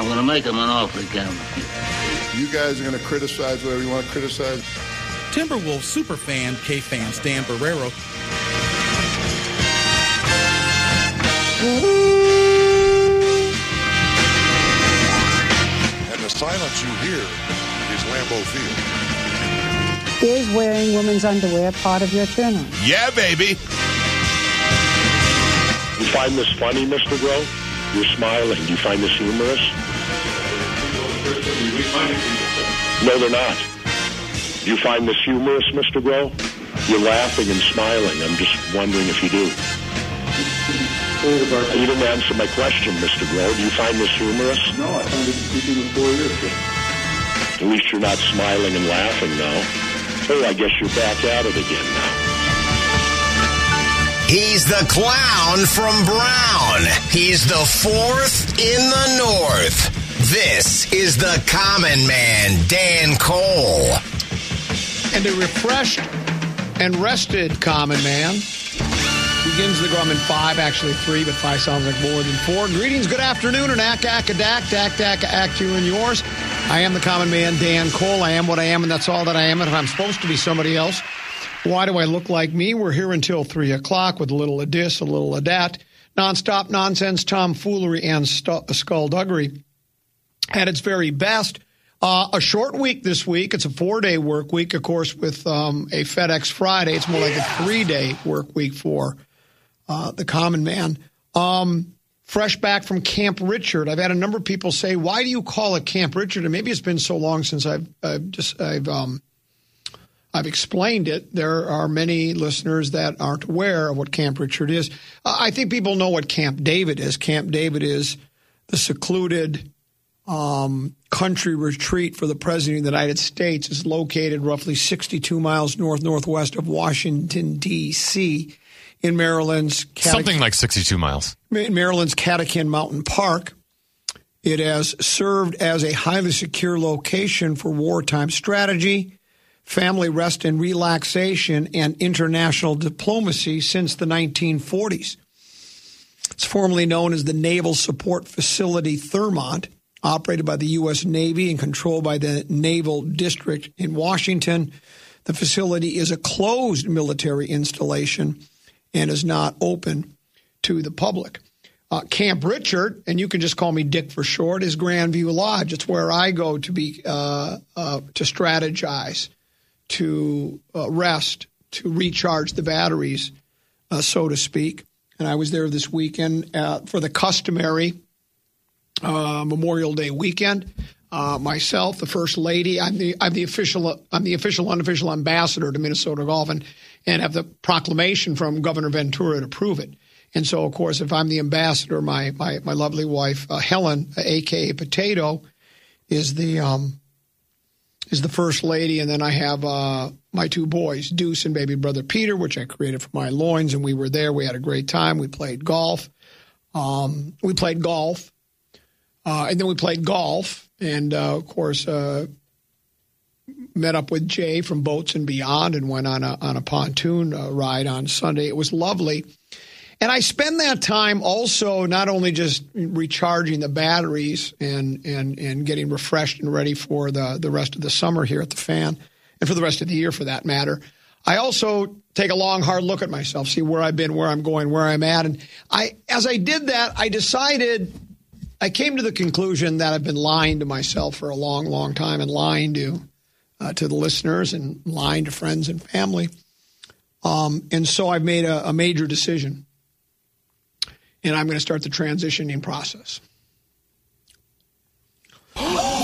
I'm going to make him an offer he can't refuse. You guys are going to criticize whatever you want to criticize. Timberwolves superfan K-Fans Dan Barrero. And the silence you hear is Lambeau Field. Is wearing women's underwear part of your turn-on? Yeah, baby. You find this funny, Mr. Groh? You're smiling. Do you find this humorous? No, they're not. Do you find this humorous, Mr. Groh? You're laughing and smiling. I'm just wondering if you do. You didn't answer my question, Mr. Groh. Do you find this humorous? No, I find it speaking with 4 years ago. At least you're not smiling and laughing now. Oh, I guess you're back at it again now. He's the clown from Brown. He's the fourth in the North. This is the Common Man, Dan Cole. And a refreshed and rested Common Man begins the go. I'm in 5, actually 3, but 5 sounds like more than 4. Greetings, good afternoon, and ack you and yours. I am the Common Man, Dan Cole. I am what I am, and that's all that I am. And if I'm supposed to be somebody else, why do I look like me? We're here until 3 o'clock with a little of this, a little of that. Nonstop nonsense, tomfoolery, and skullduggery at its very best. A short week this week. It's a 4-day work week, of course, with a FedEx Friday. It's more like a 3-day work week for the Common Man. Fresh back from Camp Richard. I've had a number of people say, why do you call it Camp Richard? And maybe it's been so long since I've explained it. There are many listeners that aren't aware of what Camp Richard is. I think people know what Camp David is. Camp David is the secluded country retreat for the President of the United States. Is located roughly 62 miles northwest of Washington, D.C., in Maryland's something like 62 miles. In Maryland's Catoctin Mountain Park. It has served as a highly secure location for wartime strategy, family rest and relaxation, and international diplomacy since the 1940s. It's formerly known as the Naval Support Facility Thurmont, operated by the U.S. Navy and controlled by the Naval District in Washington. The facility is a closed military installation and is not open to the public. Camp Richard, and you can just call me Dick for short, is Grandview Lodge. It's where I go to be to strategize, to rest, to recharge the batteries, so to speak. And I was there this weekend for the customary Memorial Day weekend. Myself, the First Lady, I'm the official unofficial ambassador to Minnesota Golf, and have the proclamation from Governor Ventura to prove it. And so, of course, if I'm the ambassador, my lovely wife Helen, a.k.a. Potato, is the First Lady, and then I have my 2 boys, Deuce and baby brother Peter, which I created for my loins, and we were there. We had a great time. We played golf. And then we played golf, and of course met up with Jay from Boats and Beyond and went on a pontoon ride on Sunday. It was lovely. And I spend that time also not only just recharging the batteries and getting refreshed and ready for the rest of the summer here at the Fan, and for the rest of the year for that matter. I also take a long, hard look at myself, see where I've been, where I'm going, where I'm at. And as I did that, I came to the conclusion that I've been lying to myself for a long, long time, and lying to the listeners and lying to friends and family. And so I've made a major decision. And I'm going to start the transitioning process. Oh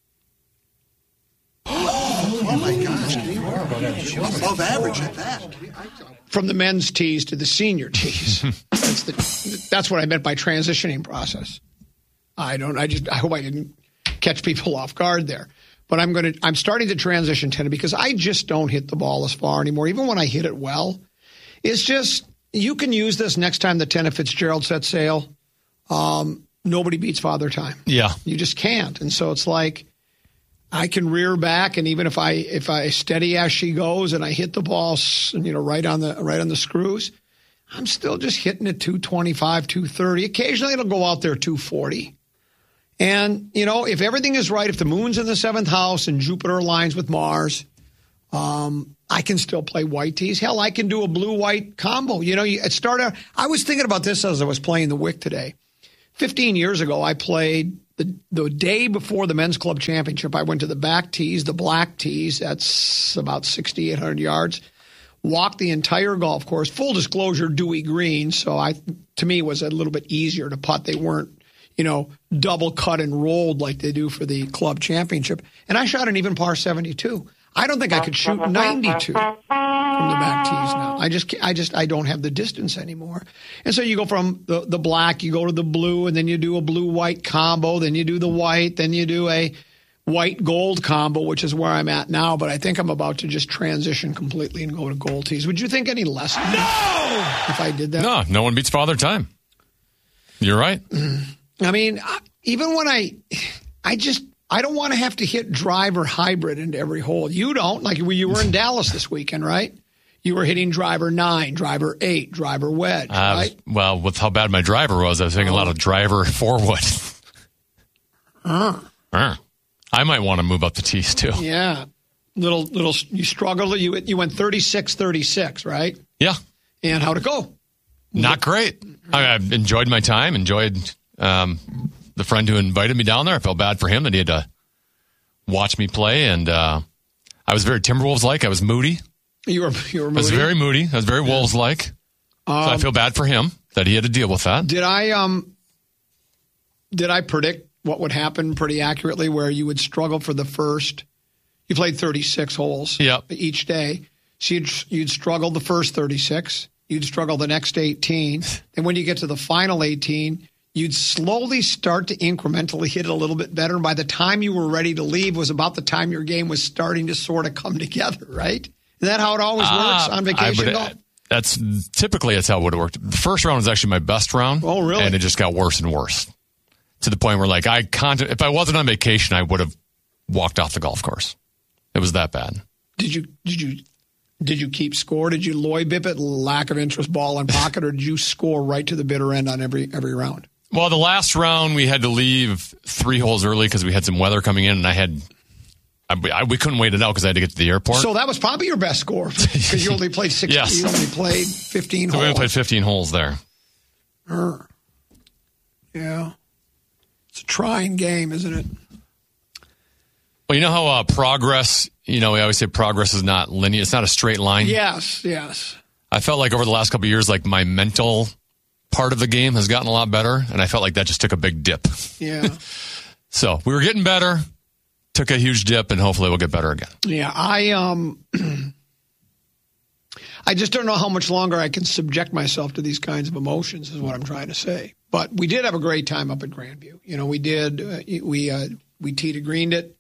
my gosh, above average at that. From the men's tees to the senior tees. That's what I meant by transitioning process. I hope I didn't catch people off guard there. But I'm starting to transition tennis because I just don't hit the ball as far anymore. Even when I hit it well, it's just, you can use this next time the Tenna Fitzgerald set sail. Nobody beats Father Time. Yeah. You just can't. And so it's like, I can rear back, and even if I steady as she goes and I hit the ball, right on the screws, I'm still just hitting it 225, 230. Occasionally it'll go out there 240. And, if everything is right, if the moon's in the 7th house and Jupiter aligns with Mars, I can still play white tees. Hell, I can do a blue-white combo. I was thinking about this as I was playing the Wick today. 15 years ago, I played the day before the men's club championship. I went to the back tees, the black tees. That's about 6,800 yards. Walked the entire golf course. Full disclosure, Dewey Green. So to me, it was a little bit easier to putt. They weren't, double cut and rolled like they do for the club championship. And I shot an even par 72. I don't think I could shoot 92 from the back tees now. I don't have the distance anymore. And so you go from the black, you go to the blue, and then you do a blue-white combo, then you do the white, then you do a white-gold combo, which is where I'm at now. But I think I'm about to just transition completely and go to gold tees. Would you think any less of me if I did that? No one beats Father Time. You're right. I mean, even when I don't want to have to hit driver hybrid into every hole. You don't. Like you were in Dallas this weekend, right? You were hitting driver 9, driver 8, driver wedge, right? Well, with how bad my driver was, I was hitting a lot of driver forward. I might want to move up the tees, too. Yeah. Little. You struggled. You went 36-36, right? Yeah. And how'd it go? Not great. I enjoyed my time, enjoyed the friend who invited me down there. I felt bad for him that he had to watch me play, and I was very Timberwolves-like. I was moody. You were moody? I was very moody. I was very Wolves-like. So I feel bad for him that he had to deal with that. Did I predict what would happen pretty accurately, where you would struggle for the first? You played 36 holes each day. So you'd struggle the first 36. You'd struggle the next 18. And when you get to the final 18, you'd slowly start to incrementally hit it a little bit better. And by the time you were ready to leave was about the time your game was starting to sort of come together, right? Is that how it always works on vacation golf? That's how it would have worked. The first round was actually my best round. Oh, really? And it just got worse and worse to the point where, like, if I wasn't on vacation, I would have walked off the golf course. It was that bad. Did you keep score? Did you Lloyd bip it, lack of interest, ball in pocket, or did you score right to the bitter end on every round? Well, the last round we had to leave 3 holes early because we had some weather coming in, and we couldn't wait it out because I had to get to the airport. So that was probably your best score because you only played 16. Yes. You only played 15 holes. We only played 15 holes there. Yeah. It's a trying game, isn't it? Well, you know how progress, we always say progress is not linear. It's not a straight line. Yes. I felt like over the last couple of years, like my mental part of the game has gotten a lot better, and I felt like that just took a big dip. Yeah. So we were getting better, took a huge dip, and hopefully we'll get better again. Yeah, I just don't know how much longer I can subject myself to these kinds of emotions is what I'm trying to say. But we did have a great time up at Grandview. We did. We teed and greened it.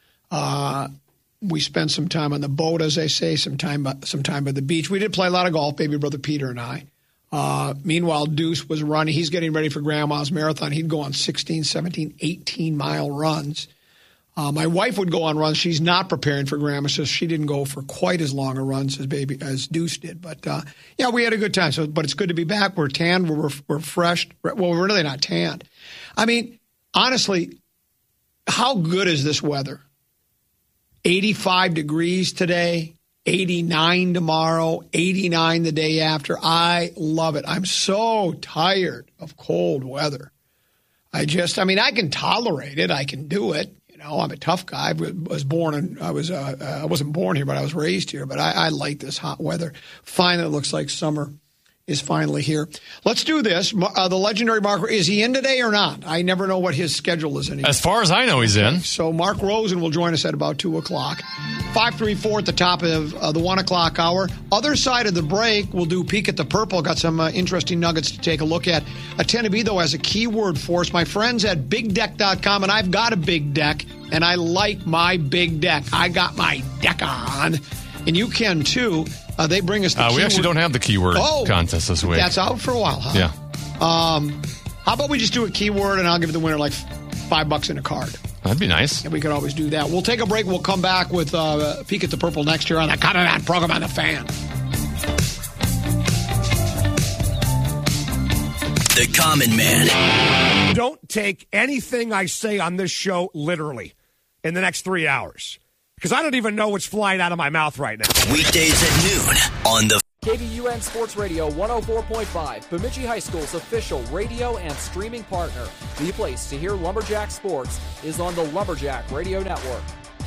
We spent some time on the boat, as I say, some time by the beach. We did play a lot of golf, baby brother Peter and I. Meanwhile, Deuce was running. He's getting ready for Grandma's Marathon. He'd go on 16, 17, 18-mile runs. My wife would go on runs. She's not preparing for Grandma, so she didn't go for quite as long a runs as Deuce did. But, yeah, we had a good time. But it's good to be back. We're tanned. We're fresh. Well, we're really not tanned. I mean, honestly, how good is this weather? 85 degrees today, 89 tomorrow, 89 the day after. I love it. I'm so tired of cold weather. I can tolerate it. I can do it. I'm a tough guy. I wasn't born here, but I was raised here. But I like this hot weather. Finally, it looks like summer is finally here. Let's do this. The legendary Mark, is he in today or not? I never know what his schedule is anymore. As far as I know, he's in. So Mark Rosen will join us at about 2 o'clock. 534 at the top of the 1 o'clock hour. Other side of the break, we'll do Peek at the Purple. Got some interesting nuggets to take a look at. A 10 to be, though, has a keyword for us. My friends at BigDeck.com, and I've got a big deck, and I like my big deck. I got my deck on, and you can, too. They bring us the keyword. We actually don't have the keyword contest this week. That's out for a while, huh? Yeah. How about we just do a keyword, and I'll give the winner like $5 in a card. That'd be nice. And we could always do that. We'll take a break. We'll come back with Peek at the Purple next year on the Common Man program on The Fan. The Common Man. Don't take anything I say on this show literally in the next 3 hours, because I don't even know what's flying out of my mouth right now. Weekdays at noon on the KBUN Sports Radio 104.5, Bemidji High School's official radio and streaming partner. The place to hear Lumberjack sports is on the Lumberjack Radio Network.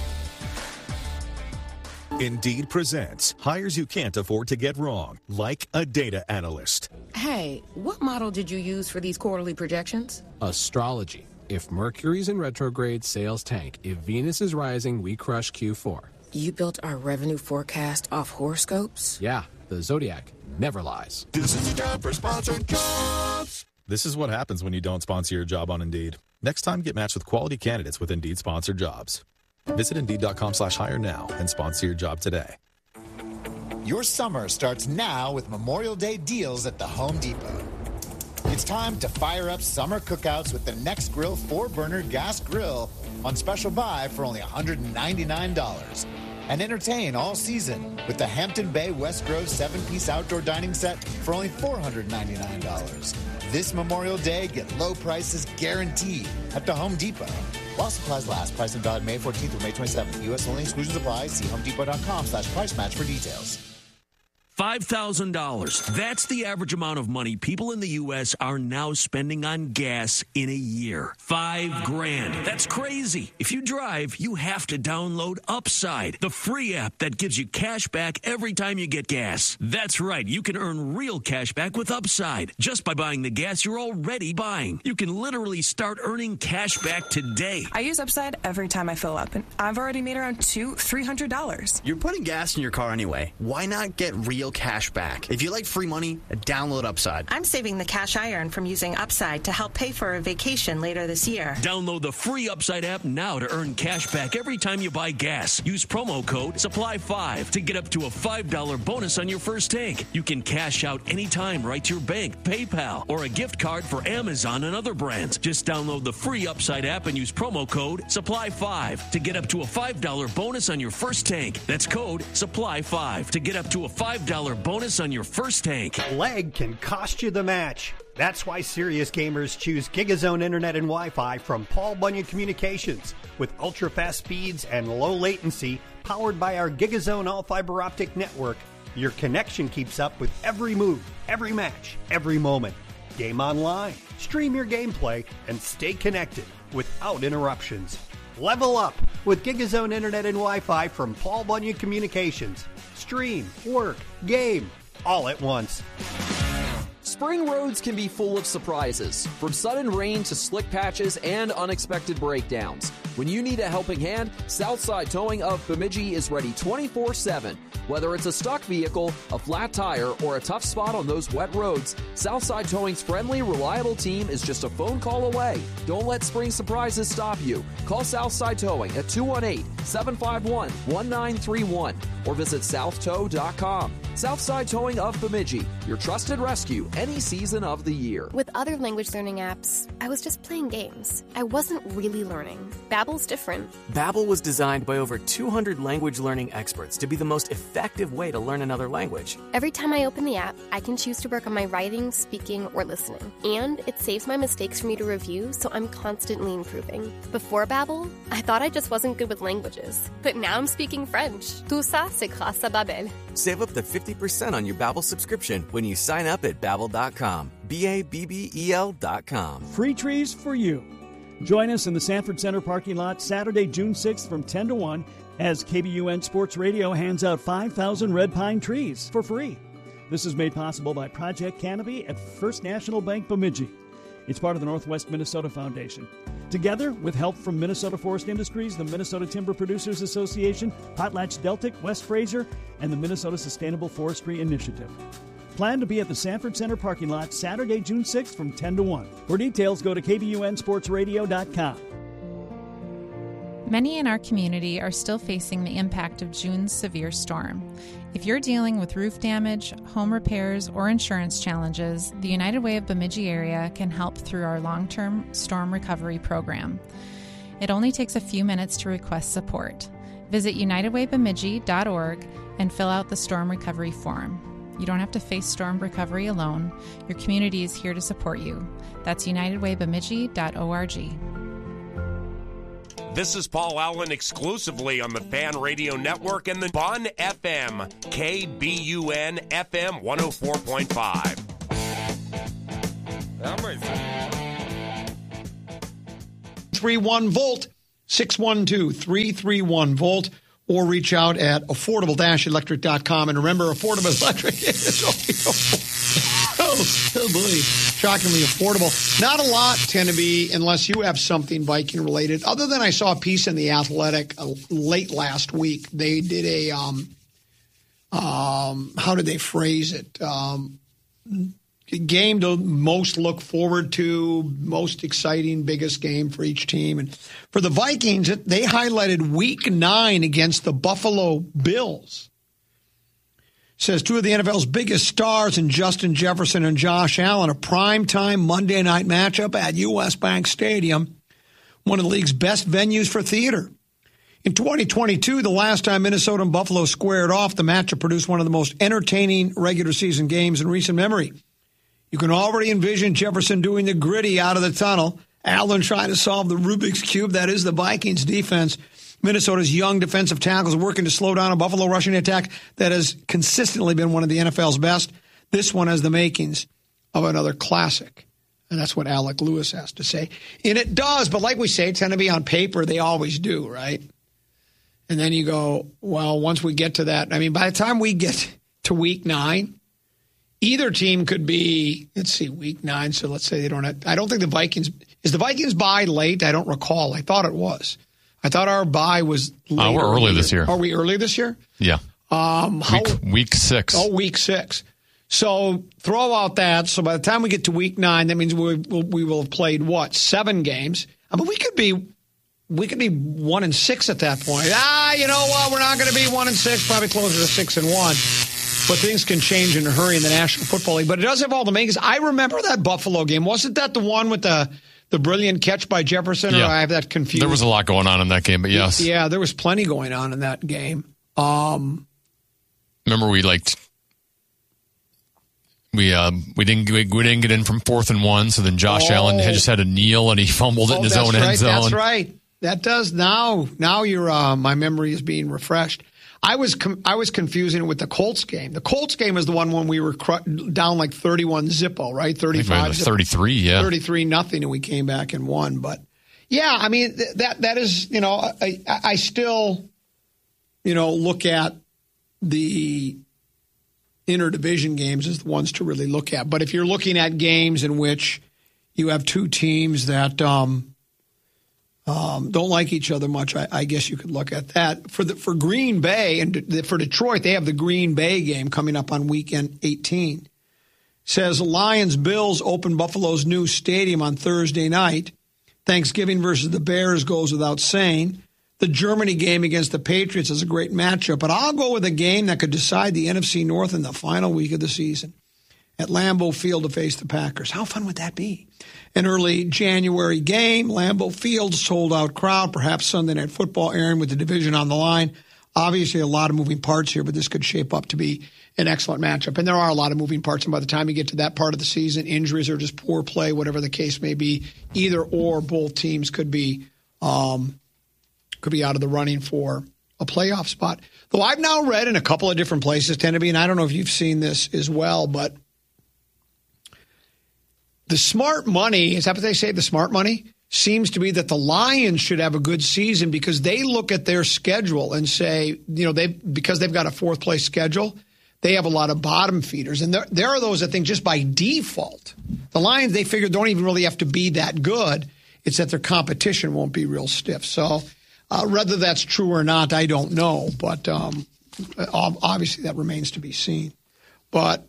Indeed presents hires you can't afford to get wrong, like a data analyst. Hey, what model did you use for these quarterly projections? Astrology. If Mercury's in retrograde, sales tank. If Venus is rising, we crush Q4. You built our revenue forecast off horoscopes? Yeah, the Zodiac never lies. This is time for sponsored jobs. This is what happens when you don't sponsor your job on Indeed. Next time, get matched with quality candidates with Indeed sponsored jobs. Visit Indeed.com/hire now and sponsor your job today. Your summer starts now with Memorial Day deals at the Home Depot. It's time to fire up summer cookouts with the Next Grill 4-burner gas grill on special buy for only $199. And entertain all season with the Hampton Bay West Grove 7-piece outdoor dining set for only $499. This Memorial Day, get low prices guaranteed at the Home Depot. While supplies last, price and valid May 14th through May 27th. U.S. only, exclusions apply. See homedepot.com/price match for details. $5,000. That's the average amount of money people in the U.S. are now spending on gas in a year. $5,000. That's crazy. If you drive, you have to download Upside, the free app that gives you cash back every time you get gas. That's right. You can earn real cash back with Upside just by buying the gas you're already buying. You can literally start earning cash back today. I use Upside every time I fill up, and I've already made around $300. You're putting gas in your car anyway. Why not get real cash back? If you like free money, download Upside. I'm saving the cash I earn from using Upside to help pay for a vacation later this year. Download the free Upside app now to earn cash back every time you buy gas. Use promo code SUPPLY5 to get up to a $5 bonus on your first tank. You can cash out anytime right to your bank, PayPal, or a gift card for Amazon and other brands. Just download the free Upside app and use promo code SUPPLY5 to get up to a $5 bonus on your first tank. That's code SUPPLY5 to get up to a $5 bonus on your first tank. Lag can cost you the match. That's why serious gamers choose GigaZone Internet and Wi-Fi from Paul Bunyan Communications. With ultra-fast speeds and low latency, powered by our GigaZone all-fiber optic network, your connection keeps up with every move, every match, every moment. Game online, stream your gameplay, and stay connected without interruptions. Level up with GigaZone Internet and Wi-Fi from Paul Bunyan Communications. Stream, work, game, all at once. Spring roads can be full of surprises, from sudden rain to slick patches and unexpected breakdowns. When you need a helping hand, Southside Towing of Bemidji is ready 24/7. Whether it's a stuck vehicle, a flat tire, or a tough spot on those wet roads, Southside Towing's friendly, reliable team is just a phone call away. Don't let spring surprises stop you. Call Southside Towing at 218-751-1931 or visit southtow.com. Southside Towing of Bemidji, your trusted rescue any season of the year. With other language learning apps, I was just playing games. I wasn't really learning. Babbel's different. Babbel was designed by over 200 language learning experts to be the most effective way to learn another language. Every time I open the app, I can choose to work on my writing, speaking, or listening. And it saves my mistakes for me to review, so I'm constantly improving. Before Babbel, I thought I just wasn't good with languages. But now I'm speaking French. Tout ça, c'est grâce à Babbel. Save up to 50% on your Babbel subscription when you sign up at Babbel.com. Babbel.com. Free trees for you. Join us in the Sanford Center parking lot Saturday, June 6th from 10 to 1 as KBUN Sports Radio hands out 5,000 red pine trees for free. This is made possible by Project Canopy at First National Bank Bemidji. It's part of the Northwest Minnesota Foundation. Together, with help from Minnesota Forest Industries, the Minnesota Timber Producers Association, PotlatchDeltic, West Fraser, and the Minnesota Sustainable Forestry Initiative. Plan to be at the Sanford Center parking lot Saturday, June 6th from 10 to 1. For details, go to KBUNSportsRadio.com. Many in our community are still facing the impact of June's severe storm. If you're dealing with roof damage, home repairs, or insurance challenges, the United Way of Bemidji area can help through our long-term storm recovery program. It only takes a few minutes to request support. Visit unitedwaybemidji.org and fill out the storm recovery form. You don't have to face storm recovery alone. Your community is here to support you. That's unitedwaybemidji.org. This is Paul Allen exclusively on the Fan Radio Network and the Bun FM, KBUN FM 104.5. 31-volt, 612-331-VOLT, or reach out at affordable-electric.com. And remember, affordable electric is oh boy, shockingly affordable. Not a lot tend to be, unless you have something Viking related. Other than I saw a piece in The Athletic late last week. They did a how did they phrase it? Game to most look forward to, most exciting, biggest game for each team. And for the Vikings, they highlighted Week 9 against the Buffalo Bills. Says two of the NFL's biggest stars in Justin Jefferson and Josh Allen, a primetime Monday night matchup at U.S. Bank Stadium, one of the league's best venues for theater. In 2022, the last time Minnesota and Buffalo squared off, the matchup produced one of the most entertaining regular season games in recent memory. You can already envision Jefferson doing the gritty out of the tunnel, Allen trying to solve the Rubik's Cube that is the Vikings defense. Minnesota's young defensive tackles working to slow down a Buffalo rushing attack that has consistently been one of the NFL's best. This one has the makings of another classic. And that's what Alec Lewis has to say. And it does, but like we say, tend to be on paper. They always do, right? And then you go, well, once we get to that, I mean, by the time we get to Week 9, either team could be, let's see, Week 9. So let's say they don't have, I don't think the Vikings, is the Vikings bye late? I don't recall. I thought it was. I thought our bye was late. We're early this year. Are we early this year? Yeah. Week 6. Oh, Week 6. So throw out that. So by the time we get to Week 9, that means we will have played, what, 7 games? I mean, we could be 1-6 at that point. You know what? We're not going to be 1-6, probably closer to 6-1. But things can change in a hurry in the National Football League. But it does have all the makings. I remember that Buffalo game. Wasn't that the one with the brilliant catch by Jefferson? Yeah. Or I have that confused? There was a lot going on in that game, but yes. Yeah, there was plenty going on in that game. Remember we didn't get in from 4th and 1, so then Josh Allen just had to kneel and he fumbled it in his own end zone. That's right. That does now your my memory is being refreshed. I was confusing it with the Colts game. The Colts game is the one when we were down like 31-0, right? 35. 33, yeah. 33-0, and we came back and won. But yeah, I mean that is, you know, I still, you know, look at the interdivision games as the ones to really look at. But if you're looking at games in which you have two teams that don't like each other much, I guess you could look at that. For Green Bay and for Detroit, they have the Green Bay game coming up on weekend 18. Says Lions-Bills open Buffalo's new stadium on Thursday night. Thanksgiving versus the Bears goes without saying. The Germany game against the Patriots is a great matchup, but I'll go with a game that could decide the NFC North in the final week of the season. At Lambeau Field to face the Packers. How fun would that be? An early January game, Lambeau Field, sold-out crowd, perhaps Sunday Night Football airing with the division on the line. Obviously, a lot of moving parts here, but this could shape up to be an excellent matchup. And there are a lot of moving parts, and by the time you get to that part of the season, injuries or just poor play, whatever the case may be, either or both teams could be out of the running for a playoff spot. Though I've now read in a couple of different places, tend to be, and I don't know if you've seen this as well, but the smart money, is that what they say, the smart money, seems to be that the Lions should have a good season because they look at their schedule and say, you know, because they've got a fourth-place schedule, they have a lot of bottom feeders. And there are those that think just by default, the Lions, they figure, don't even really have to be that good. It's that their competition won't be real stiff. So whether that's true or not, I don't know. But obviously that remains to be seen. But,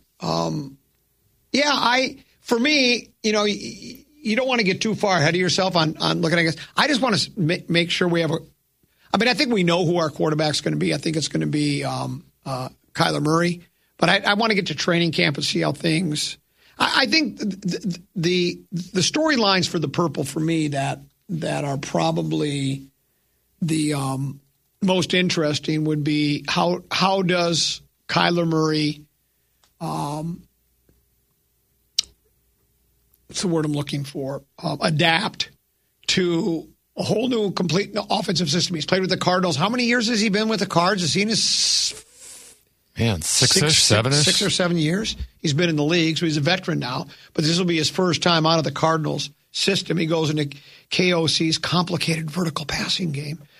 for me, you know, you don't want to get too far ahead of yourself on looking at this. I just want to make sure we have I think we know who our quarterback's going to be. I think it's going to be Kyler Murray. But I want to get to training camp and see how things – I think the storylines for the Purple for me that are probably the most interesting would be how does Kyler Murray what's the word I'm looking for? Adapt to a whole new, complete offensive system. He's played with the Cardinals. How many years has he been with the Cards? Has he in his six or 7 years? He's been in the league, so he's a veteran now. But this will be his first time out of the Cardinals system. He goes into KOC's complicated vertical passing game.